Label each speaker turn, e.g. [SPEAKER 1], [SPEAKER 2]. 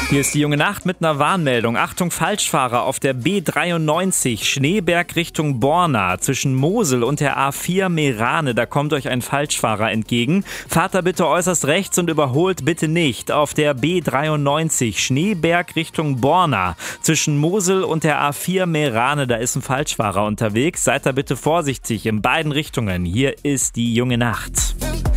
[SPEAKER 1] Hier ist die junge Nacht mit einer Warnmeldung. Achtung, Falschfahrer auf der B93 Schneeberg Richtung Borna zwischen Mosel und der A4 Meerane. Da kommt euch ein Falschfahrer entgegen. Fahrt da bitte äußerst rechts und überholt bitte nicht. Auf der B93 Schneeberg Richtung Borna zwischen Mosel und der A4 Meerane. Da ist ein Falschfahrer unterwegs. Seid da bitte vorsichtig in beiden Richtungen. Hier ist die junge Nacht.